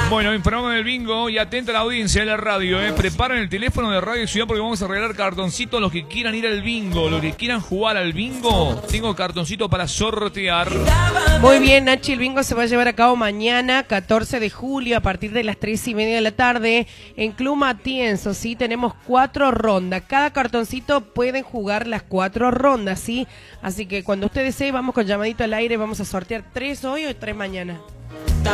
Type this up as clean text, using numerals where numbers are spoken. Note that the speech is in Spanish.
Bueno, informando del bingo y atenta a la audiencia de la radio, preparen el teléfono de Radio Ciudad porque vamos a regalar cartoncitos a los que quieran ir al bingo, los que quieran jugar al bingo. Tengo cartoncito para sortear. Muy bien, Nachi, el bingo se va a llevar a cabo mañana, 14 de julio, a partir de las 3:30 de la tarde, en Club Matienzo, ¿sí? Tenemos 4 rondas. Cada cartoncito pueden jugar las 4 rondas, ¿sí? Así que cuando usted desee, vamos con llamadito al aire, vamos a sortear 3 hoy o 3 mañana.